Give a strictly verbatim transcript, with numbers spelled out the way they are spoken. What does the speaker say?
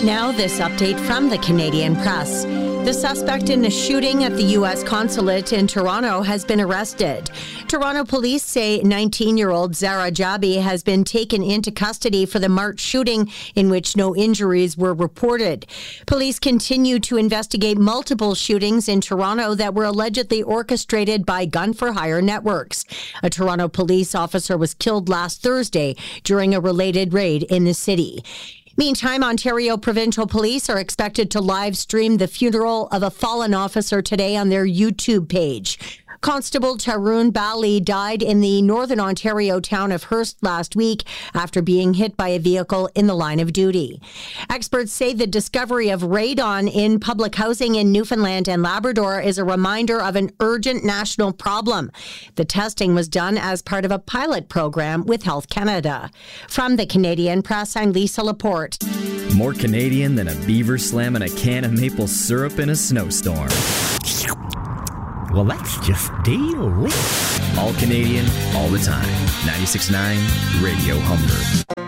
Now this update from the Canadian Press. The suspect in the shooting at the U S consulate in Toronto has been arrested. Toronto police say nineteen-year-old Zara Jabi has been taken into custody for the March shooting in which no injuries were reported. Police continue to investigate multiple shootings in Toronto that were allegedly orchestrated by gun-for-hire networks. A Toronto police officer was killed last Thursday during a related raid in the city. Meantime, Ontario Provincial Police are expected to live stream the funeral of a fallen officer today on their YouTube page. Constable Tarun Bali died in the northern Ontario town of Hearst last week after being hit by a vehicle in the line of duty. Experts say the discovery of radon in public housing in Newfoundland and Labrador is a reminder of an urgent national problem. The testing was done as part of a pilot program with Health Canada. From the Canadian Press, I'm Lisa Laporte. More Canadian than a beaver slamming a can of maple syrup in a snowstorm. Well, that's just delicious. All Canadian, all the time. ninety-six point nine Radio Humber.